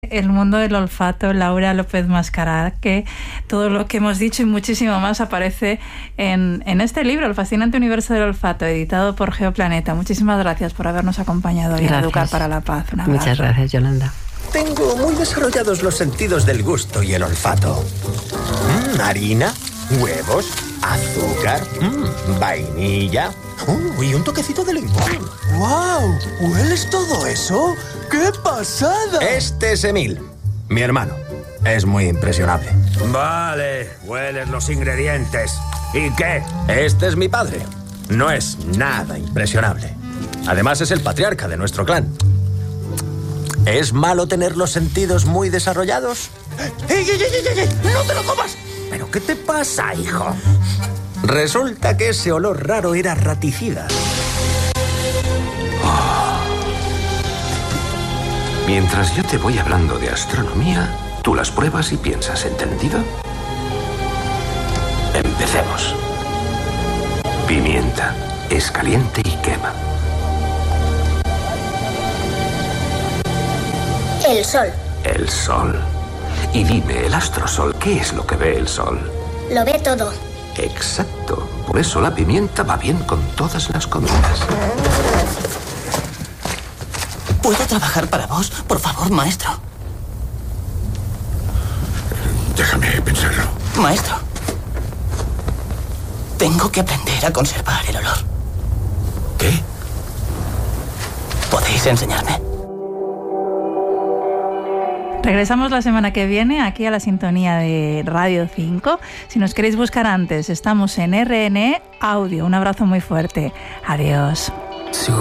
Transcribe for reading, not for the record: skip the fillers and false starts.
El mundo del olfato, Laura López Mascará, que todo lo que hemos dicho y muchísimo más aparece en este libro, El fascinante universo del olfato, editado por Geoplaneta. Muchísimas gracias por habernos acompañado hoy en Educar para la Paz. Muchas gracias, Yolanda. Tengo muy desarrollados los sentidos del gusto y el olfato. Harina, huevos, azúcar, vainilla. Y un toquecito de limón. ¡Wow! ¿Hueles todo eso? ¡Qué pasada! Este es Emil, mi hermano. Es muy impresionable. Vale, hueles los ingredientes. ¿Y qué? Este es mi padre. No es nada impresionable. Además es el patriarca de nuestro clan. ¿Es malo tener los sentidos muy desarrollados? ¡Ey! ¡No te lo comas! ¿Pero qué te pasa, hijo? Resulta que ese olor raro era raticida. Mientras yo te voy hablando de astronomía, tú las pruebas y piensas, ¿entendido? Empecemos. Pimienta. Es caliente y quema. El sol. El sol. Y dime, el astrosol, ¿qué es lo que ve el sol? Lo ve todo. Exacto. Por eso la pimienta va bien con todas las comidas. ¿Puedo trabajar para vos? Por favor, maestro. Déjame pensarlo. Maestro. Tengo que aprender a conservar el olor. ¿Qué? ¿Podéis enseñarme? Regresamos la semana que viene aquí a la sintonía de Radio 5. Si nos queréis buscar antes, estamos en RNE Audio. Un abrazo muy fuerte. Adiós.